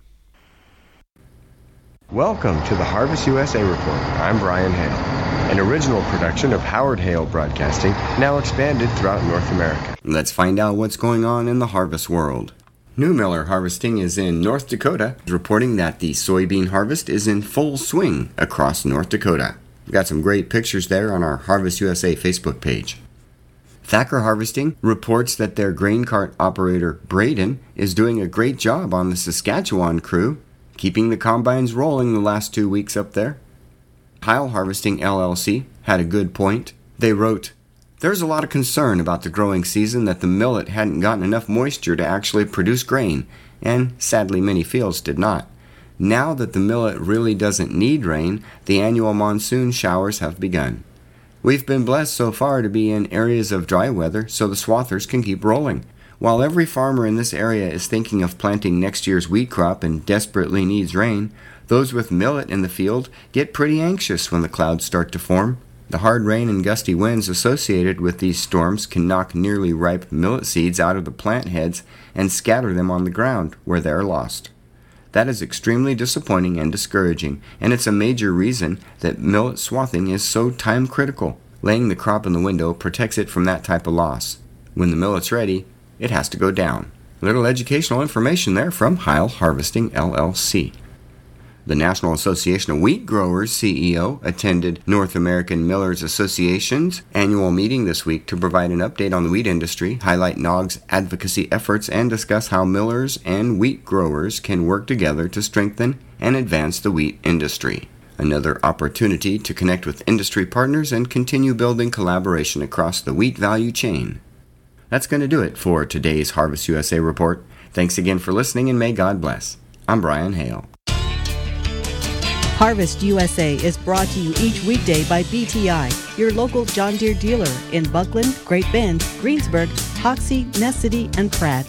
Welcome to the Harvest U S A Report. I'm Brian Hale, an original production of Howard Hale Broadcasting, now expanded throughout North America. Let's find out what's going on in the harvest world. New Miller Harvesting is in North Dakota, reporting that the soybean harvest is in full swing across North Dakota. We've got some great pictures there on our Harvest U S A Facebook page. Thacker Harvesting reports that their grain cart operator, Braden, is doing a great job on the Saskatchewan crew, keeping the combines rolling the last two weeks up there. Heil Harvesting L L C had a good point. They wrote, "There's a lot of concern about the growing season that the millet hadn't gotten enough moisture to actually produce grain, and sadly many fields did not. Now that the millet really doesn't need rain, the annual monsoon showers have begun. We've been blessed so far to be in areas of dry weather so the swathers can keep rolling. While every farmer in this area is thinking of planting next year's wheat crop and desperately needs rain, those with millet in the field get pretty anxious when the clouds start to form. The hard rain and gusty winds associated with these storms can knock nearly ripe millet seeds out of the plant heads and scatter them on the ground, where they are lost. That is extremely disappointing and discouraging, and it's a major reason that millet swathing is so time critical. Laying the crop in the window protects it from that type of loss. When the millet's ready, it has to go down. Little educational information there from Heil Harvesting L L C. The National Association of Wheat Growers C E O attended North American Millers Association's annual meeting this week to provide an update on the wheat industry, highlight N O G's advocacy efforts, and discuss how millers and wheat growers can work together to strengthen and advance the wheat industry. Another opportunity to connect with industry partners and continue building collaboration across the wheat value chain. That's going to do it for today's Harvest U S A Report. Thanks again for listening, and may God bless. I'm Brian Hale. Harvest U S A is brought to you each weekday by B T I, your local John Deere dealer in Buckland, Great Bend, Greensburg, Hoxie, Ness City, and Pratt.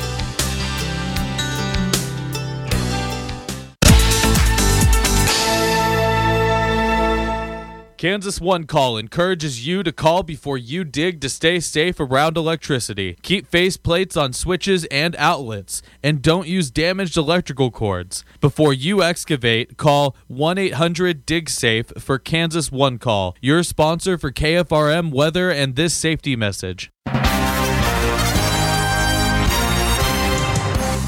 Kansas One Call encourages you to call before you dig to stay safe around electricity. Keep face plates on switches and outlets, and don't use damaged electrical cords. Before you excavate, call one eight hundred dig safe for Kansas One Call, your sponsor for K F R M weather and this safety message.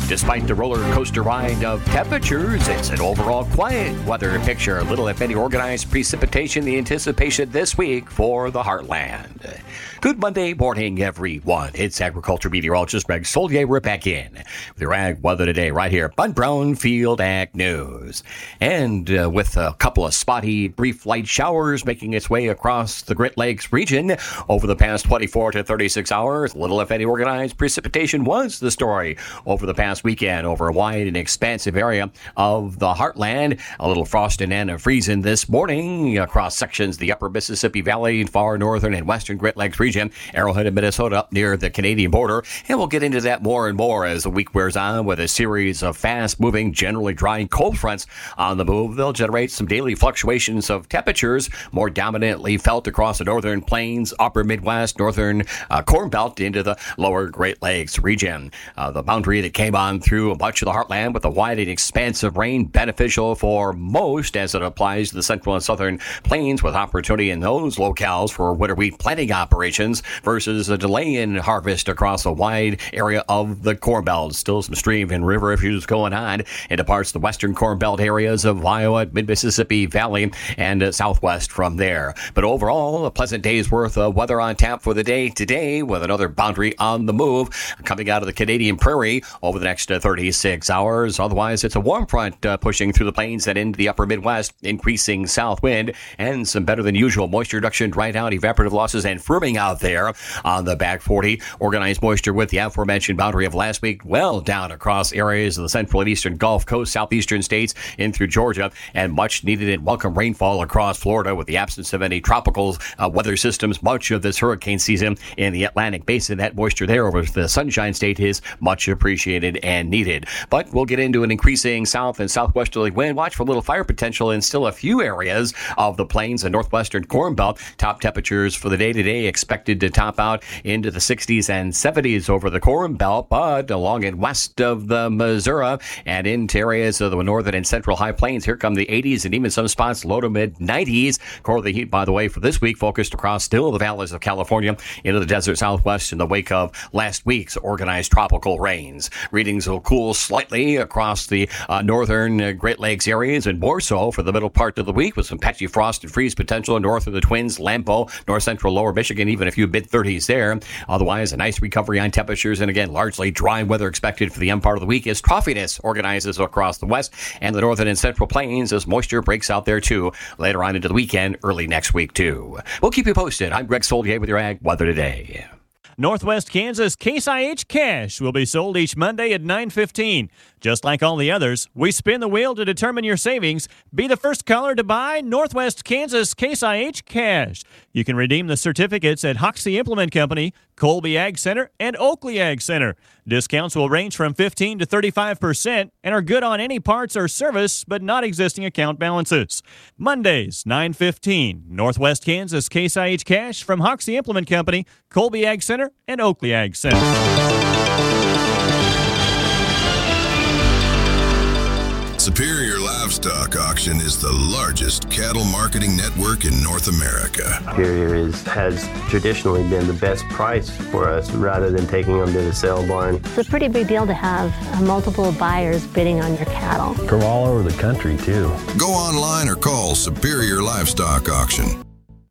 Despite the roller coaster ride of temperatures, it's an overall quiet weather picture. Little, if any, organized precipitation. The anticipation this week for the Heartland. Good Monday morning, everyone. It's agriculture meteorologist Greg Solier. We're back in with your ag weather today right here on Brownfield Ag News. And uh, with a couple of spotty, brief light showers making its way across the Great Lakes region over the past twenty-four to thirty-six hours, little, if any, organized precipitation was the story over the past weekend over a wide and expansive area of the Heartland. A little frosting and a freezing this morning across sections of the upper Mississippi Valley, far northern and western Great Lakes region. Arrowhead in Minnesota up near the Canadian border. And we'll get into that more and more as the week wears on with a series of fast-moving, generally dry cold fronts on the move. They'll generate some daily fluctuations of temperatures, more dominantly felt across the northern plains, upper Midwest, northern uh, Corn Belt into the lower Great Lakes region. Uh, the boundary that came on through much of the Heartland with a wide and expansive rain beneficial for most as it applies to the central and southern plains, with opportunity in those locales for winter wheat planting operations versus a delay in harvest across a wide area of the Corn Belt. Still some stream and river issues going on into parts of the western Corn Belt areas of Iowa, mid-Mississippi Valley, and uh, southwest from there. But overall, a pleasant day's worth of weather on tap for the day today, with another boundary on the move coming out of the Canadian Prairie over the next uh, thirty-six hours. Otherwise, it's a warm front uh, pushing through the plains and into the upper Midwest, increasing south wind and some better than usual moisture reduction, dried out evaporative losses, and firming out there on the back forty. Organized moisture with the aforementioned boundary of last week well down across areas of the central and eastern Gulf Coast, southeastern states, in through Georgia, and much needed and welcome rainfall across Florida with the absence of any tropical uh, weather systems much of this hurricane season in the Atlantic Basin. That moisture there over the Sunshine State is much appreciated and needed. But we'll get into an increasing south and southwesterly wind. Watch for a little fire potential in still a few areas of the plains and northwestern Corn Belt. Top temperatures for the day today expected to top out into the sixties and seventies over the Corn Belt, but along and west of the Missouri and into areas of the northern and central high plains, here come the eighties and even some spots low to mid nineties. Core of the heat, by the way, for this week focused across still the valleys of California into the desert southwest in the wake of last week's organized tropical rains. Readings will cool slightly across the uh, northern uh, Great Lakes areas, and more so for the middle part of the week with some patchy frost and freeze potential north of the Twins, Lambeau, north central lower Michigan, even a few mid thirties there. Otherwise, a nice recovery on temperatures, and again, largely dry weather expected for the end part of the week as troffiness organizes across the west and the northern and central plains as moisture breaks out there too later on into the weekend, early next week too. We'll keep you posted. I'm Greg Solier with your Ag Weather Today. Northwest Kansas Case I H Cash will be sold each Monday at nine fifteen. Just like all the others, we spin the wheel to determine your savings. Be the first caller to buy Northwest Kansas Case I H Cash. You can redeem the certificates at Hoxie Implement Company, Colby Ag Center, and Oakley Ag Center. Discounts will range from fifteen to thirty-five percent and are good on any parts or service, but not existing account balances. Mondays, nine fifteen. Northwest Kansas Case I H Cash from Hoxie Implement Company, Colby Ag Center, and Oakley Ag Center. Superior Livestock Auction is the largest cattle marketing network in North America. Superior is, has traditionally been the best price for us rather than taking them to the sale barn. It's a pretty big deal to have uh, multiple buyers bidding on your cattle. From all over the country, too. Go online or call Superior Livestock Auction.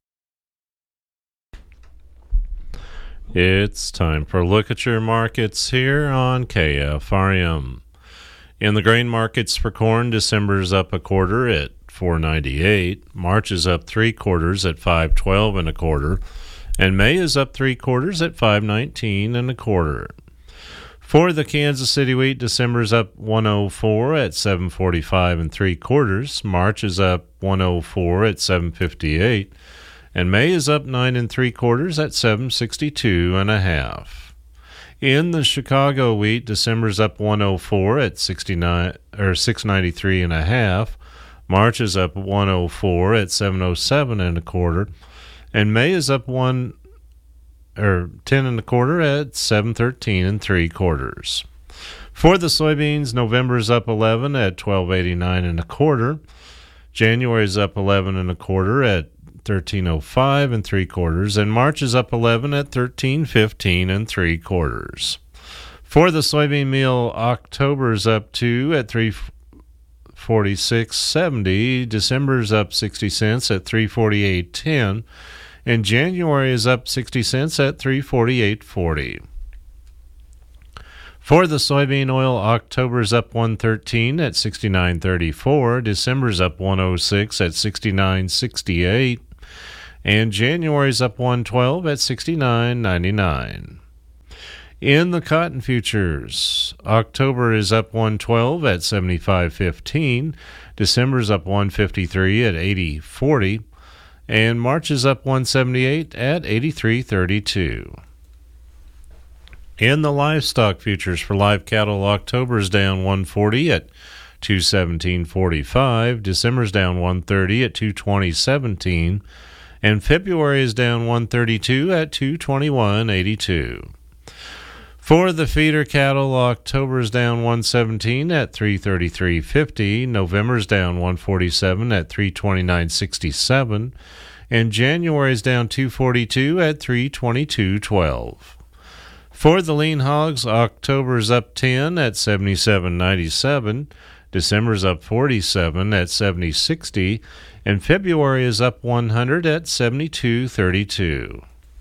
It's time for a look at your markets here on K F R M. In the grain markets for corn, December's up a quarter at four ninety-eight. March is up three quarters at five twelve and a quarter, and May is up three quarters at five nineteen and a quarter. For the Kansas City wheat, December's up one oh four at seven forty-five and three quarters. March is up one oh four at seven fifty-eight, and May is up nine and three quarters at seven sixty-two and a half. In the Chicago wheat, December's up one oh four at sixty-nine or six ninety-three and a half. March is up one oh four at seven oh seven and a quarter, and May is up one or ten and a quarter at seven thirteen and three quarters. For the soybeans, November's up eleven at twelve eighty-nine and a quarter. January's up eleven and a quarter at thirteen oh five and three quarters, and March is up eleven at thirteen fifteen and three quarters. For the soybean meal, October's up two at three forty-six seventy. December's up sixty cents at three forty-eight ten. And January is up sixty cents at three forty-eight forty. For the soybean oil, October's up one thirteen at sixty-nine thirty-four. December's up one oh six at sixty-nine sixty-eight. And January's up one twelve at sixty-nine ninety-nine. In the cotton futures, October is up one twelve at seventy-five fifteen. December's up one fifty-three at eighty forty. And March is up one seventy-eight at eighty-three thirty-two. In the livestock futures for live cattle, October is down one forty at two seventeen forty-five. December's down one thirty at two twenty seventeen. And February is down one thirty-two at two twenty-one eighty-two. For the feeder cattle, October is down one seventeen at three thirty-three fifty. November's down one forty-seven at three twenty-nine sixty-seven. And January's down two forty-two at three twenty-two twelve. For the lean hogs, October's up ten at seventy-seven ninety-seven. December's up forty-seven at seventy sixty. And February is up one hundred at seventy-two thirty-two.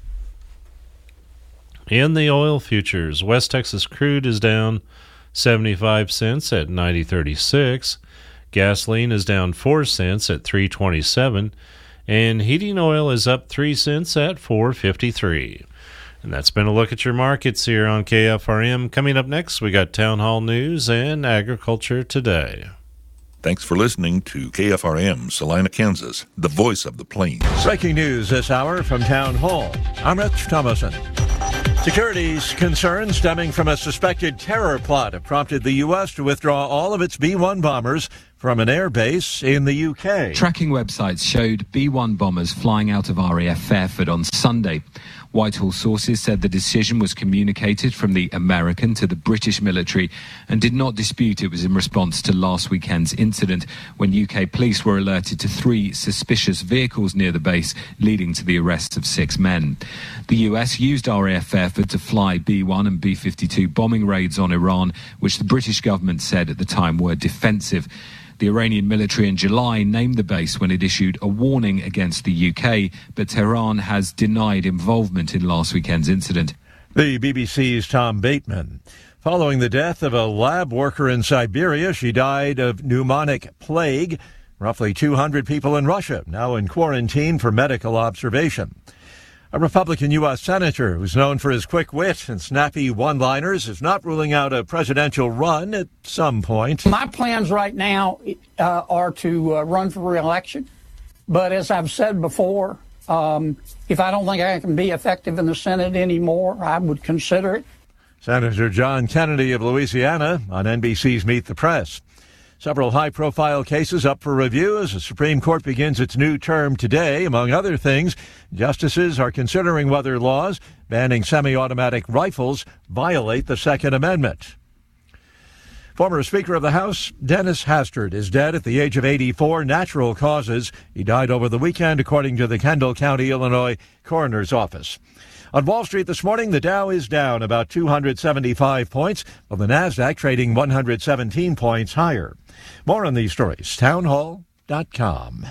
In the oil futures, West Texas crude is down seventy-five cents at ninety thirty-six. Gasoline is down four cents at three twenty-seven. And heating oil is up three cents at four fifty-three. And that's been a look at your markets here on K F R M. Coming up next, we got Town Hall News and Agriculture Today. Thanks for listening to K F R M, Salina, Kansas, the voice of the plains. Breaking news this hour from Town Hall. I'm Rich Thomason. Security's concerns stemming from a suspected terror plot have prompted the U S to withdraw all of its B one bombers from an air base in the U K. Tracking websites showed B one bombers flying out of R A F Fairford on Sunday. Whitehall sources said the decision was communicated from the American to the British military and did not dispute it was in response to last weekend's incident when U K police were alerted to three suspicious vehicles near the base, leading to the arrest of six men. The U S used R A F Fairford to fly B one and B fifty-two bombing raids on Iran, which the British government said at the time were defensive. The Iranian military in July named the base when it issued a warning against the U K, but Tehran has denied involvement in last weekend's incident. The B B C's Tom Bateman. Following the death of a lab worker in Siberia, she died of pneumonic plague. Roughly two hundred people in Russia now in quarantine for medical observation. A Republican U S senator who's known for his quick wit and snappy one-liners is not ruling out a presidential run at some point. My plans right now uh, are to uh, run for re-election. But as I've said before, um, if I don't think I can be effective in the Senate anymore, I would consider it. Senator John Kennedy of Louisiana on N B C's Meet the Press. Several high-profile cases up for review as the Supreme Court begins its new term today. Among other things, justices are considering whether laws banning semi-automatic rifles violate the Second Amendment. Former Speaker of the House Dennis Hastert is dead at the age of eighty-four, natural causes. He died over the weekend, according to the Kendall County, Illinois Coroner's Office. On Wall Street this morning, the Dow is down about two hundred seventy-five points, while the Nasdaq trading one hundred seventeen points higher. More on these stories, town hall dot com.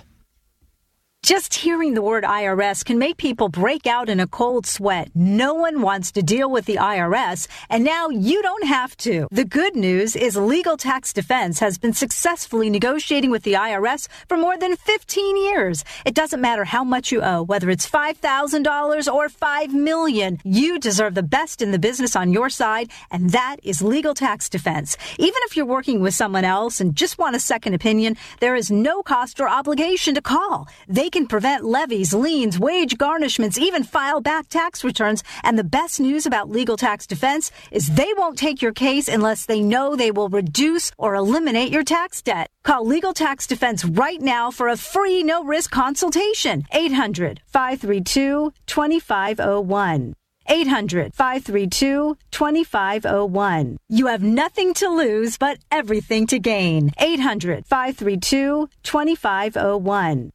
Just hearing the word I R S can make people break out in a cold sweat. No one wants to deal with the I R S, and now you don't have to. The good news is Legal Tax Defense has been successfully negotiating with the I R S for more than fifteen years. It doesn't matter how much you owe, whether it's five thousand dollars or five million dollars. You deserve the best in the business on your side, and that is Legal Tax Defense. Even if you're working with someone else and just want a second opinion, there is no cost or obligation to call. They can prevent levies, liens, wage garnishments, even file back tax returns. And the best news about Legal Tax Defense is they won't take your case unless they know they will reduce or eliminate your tax debt. Call Legal Tax Defense right now for a free no-risk consultation. eight hundred, five three two, two five zero one. eight hundred, five three two, two five zero one. You have nothing to lose but everything to gain. eight hundred, five three two, two five zero one.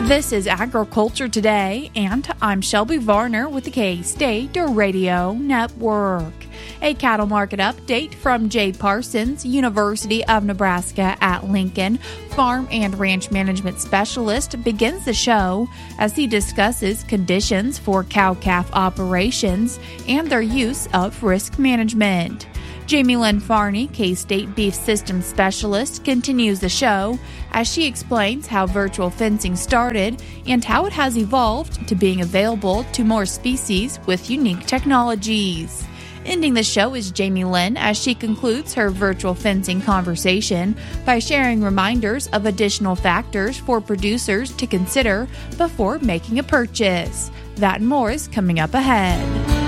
This is Agriculture Today, and I'm Shelby Varner with the K-State Radio Network. A cattle market update from Jay Parsons, University of Nebraska at Lincoln, farm and ranch management specialist, begins the show as he discusses conditions for cow-calf operations and their use of risk management. Jamie Lynn Farney, K-State Beef Systems Specialist, continues the show as she explains how virtual fencing started and how it has evolved to being available to more species with unique technologies. Ending the show is Jamie Lynn as she concludes her virtual fencing conversation by sharing reminders of additional factors for producers to consider before making a purchase. That and more is coming up ahead.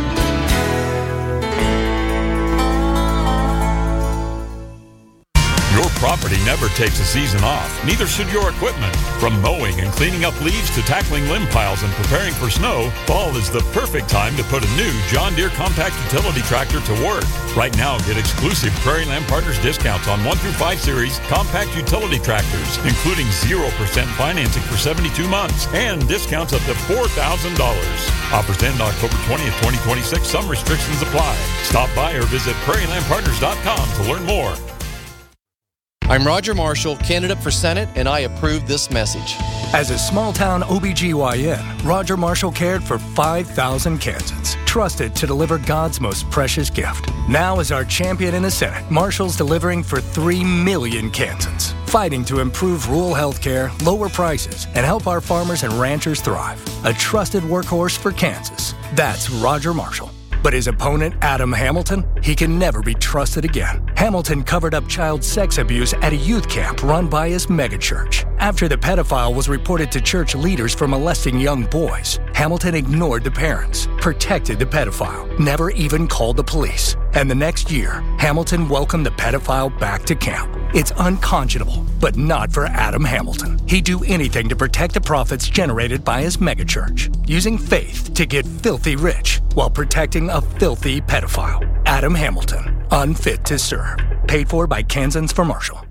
Your property never takes a season off, neither should your equipment. From mowing and cleaning up leaves to tackling limb piles and preparing for snow, fall is the perfect time to put a new John Deere compact utility tractor to work. Right now, get exclusive Prairie Land Partners discounts on one through five series compact utility tractors, including zero percent financing for seventy-two months and discounts up to four thousand dollars. Offers end October twentieth, twenty twenty-six. Some restrictions apply. Stop by or visit prairie land partners dot com to learn more. I'm Roger Marshall, candidate for Senate, and I approve this message. As a small-town O B G Y N, Roger Marshall cared for five thousand Kansans, trusted to deliver God's most precious gift. Now as our champion in the Senate, Marshall's delivering for three million Kansans, fighting to improve rural health care, lower prices, and help our farmers and ranchers thrive. A trusted workhorse for Kansas. That's Roger Marshall. But his opponent, Adam Hamilton, he can never be trusted again. Hamilton covered up child sex abuse at a youth camp run by his megachurch. After the pedophile was reported to church leaders for molesting young boys, Hamilton ignored the parents, protected the pedophile, never even called the police. And the next year, Hamilton welcomed the pedophile back to camp. It's unconscionable, but not for Adam Hamilton. He'd do anything to protect the profits generated by his megachurch, using faith to get filthy rich while protecting a filthy pedophile. Adam Hamilton, unfit to serve. Paid for by Kansans for Marshall.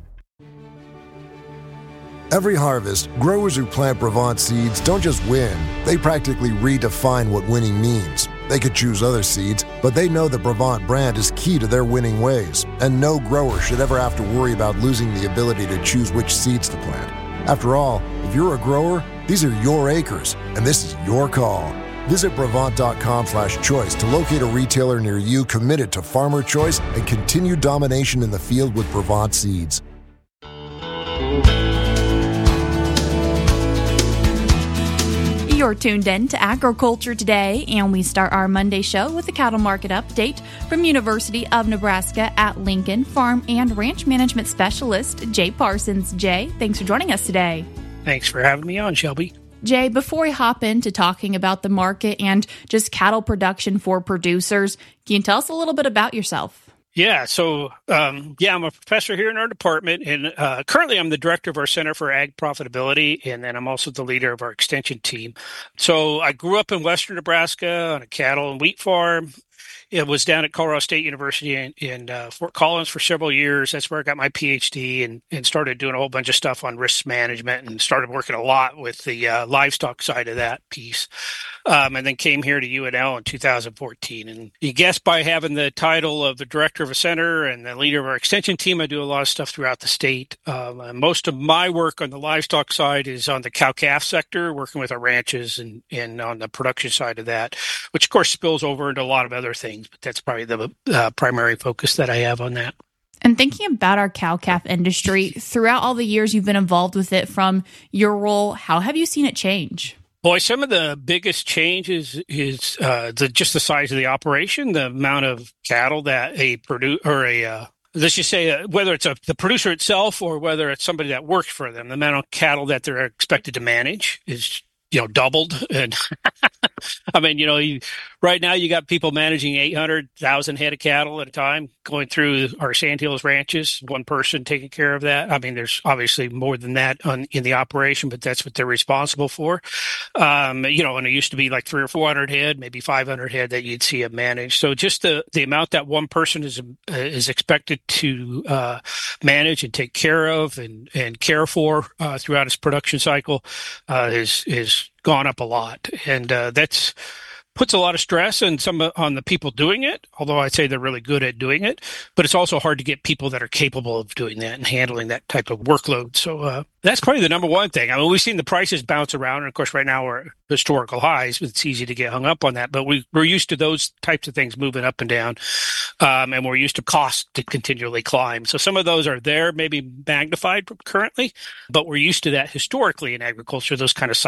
Every harvest, growers who plant Brevant seeds don't just win, they practically redefine what winning means. They could choose other seeds, but they know the Brevant brand is key to their winning ways, and no grower should ever have to worry about losing the ability to choose which seeds to plant. After all, if you're a grower, these are your acres, and this is your call. Visit Brevant dot com slash choice to locate a retailer near you committed to farmer choice and continued domination in the field with Brevant seeds. You're tuned in to Agriculture Today, and we start our Monday show with a cattle market update from University of Nebraska at Lincoln farm and ranch management specialist Jay Parsons. Jay, thanks for joining us today. Thanks for having me on, Shelby. Jay, before we hop into talking about the market and just cattle production for producers, can you tell us a little bit about yourself? Yeah, so, um, yeah, I'm a professor here in our department, and uh, currently I'm the director of our Center for Ag Profitability, and then I'm also the leader of our extension team. So I grew up in western Nebraska on a cattle and wheat farm. It was down at Colorado State University in, in uh, Fort Collins for several years. That's where I got my P H D and, and started doing a whole bunch of stuff on risk management and started working a lot with the uh, livestock side of that piece. Um, and then came here to U N L in two thousand fourteen. And you guess by having the title of the director of a center and the leader of our extension team, I do a lot of stuff throughout the state. Um, and most of my work on the livestock side is on the cow-calf sector, working with our ranches and, and on the production side of that, which of course spills over into a lot of other things. But that's probably the uh, primary focus that I have on that. And thinking about our cow-calf industry, throughout all the years you've been involved with it from your role, how have you seen it change? Boy, some of the biggest changes is uh, the just the size of the operation, the amount of cattle that a produce or a uh, let's just say uh, whether it's a, the producer itself or whether it's somebody that works for them, the amount of cattle that they're expected to manage is you know doubled, and I mean, you know, you, right now you got people managing eight hundred thousand head of cattle at a time going through our Sandhills ranches, one person taking care of that. I mean, there's obviously more than that on, in the operation, but that's what they're responsible for. Um, you know, and it used to be like three or four hundred head, maybe five hundred head that you'd see him manage. So just the, the amount that one person is, uh, is expected to uh, manage and take care of and, and care for uh, throughout his production cycle uh, is, is gone up a lot. And uh, that's, puts a lot of stress on some on the people doing it, although I'd say they're really good at doing it. But it's also hard to get people that are capable of doing that and handling that type of workload. So uh, that's probably the number one thing. I mean, we've seen the prices bounce around. And, of course, right now we're at historical highs. It's easy to get hung up on that. But we, we're used to those types of things moving up and down. Um, and we're used to costs to continually climb. So some of those are there, maybe magnified currently. But we're used to that historically in agriculture, those kind of cycles.